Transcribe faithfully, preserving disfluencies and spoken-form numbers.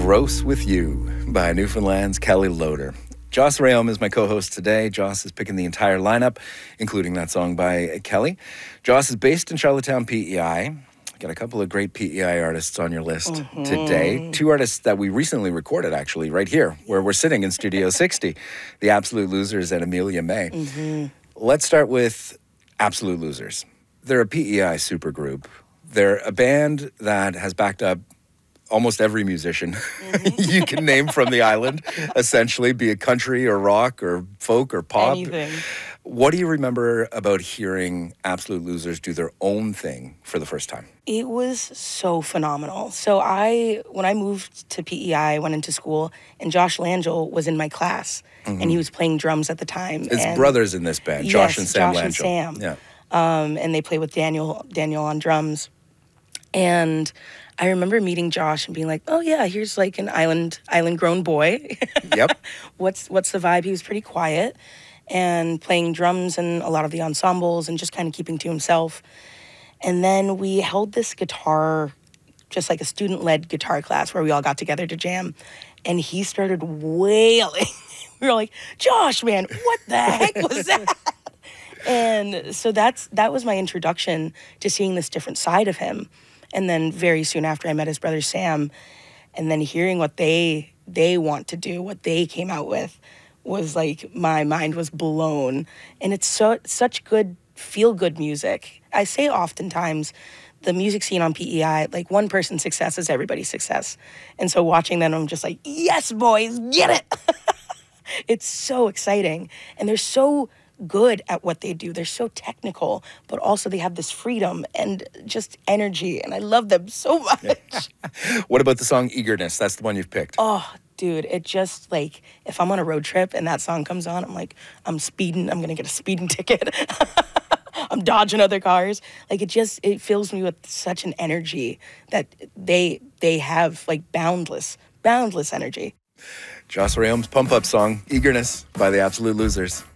Gross With You by Newfoundland's Kelly Loader. Joss Rayom is my co-host today. Joss is picking the entire lineup, including that song by Kelly. Joss is based in Charlottetown, P E I. Got a couple of great P E I artists on your list mm-hmm. today. Two artists that we recently recorded, actually, right here, where we're sitting in Studio sixty. The Absolute Losers and Amelia May. Mm-hmm. Let's start with Absolute Losers. They're a P E I supergroup. They're a band that has backed up almost every musician mm-hmm. you can name from the island, essentially, be it country or rock or folk or pop. Anything. What do you remember about hearing Absolute Losers do their own thing for the first time? It was so phenomenal. So I, when I moved to P E I, I went into school, and Josh Langell was in my class, mm-hmm. and he was playing drums at the time. It's and brothers in this band, Josh yes, and Sam Josh Langell. and Sam. Yeah. Um, and they play with Daniel, Daniel on drums. And I remember meeting Josh and being like, oh yeah, here's like an island, island grown boy. Yep. What's, what's the vibe? He was pretty quiet and playing drums and a lot of the ensembles and just kind of keeping to himself. And then we held this guitar, just like a student-led guitar class where we all got together to jam. And he started wailing. We were like, Josh, man, what the heck was that? And so that's that was my introduction to seeing this different side of him. And then very soon after, I met his brother Sam, and then hearing what they they want to do, what they came out with, was like my mind was blown. And it's so such good feel-good music. I say oftentimes the music scene on P E I, like one person's success is everybody's success. And so watching them, I'm just like, yes, boys, get it. It's so exciting. And they're so good at what they do. They're so technical, but also they have this freedom and just energy, and I love them so much. What about the song Eagerness? That's the one you've picked. Oh, dude, it just, like, if I'm on a road trip and that song comes on, I'm like, I'm speeding, I'm gonna get a speeding ticket. I'm dodging other cars. Like, it just, it fills me with such an energy that they they have, like, boundless, boundless energy. Joss Rayom's pump-up song, Eagerness by the Absolute Losers.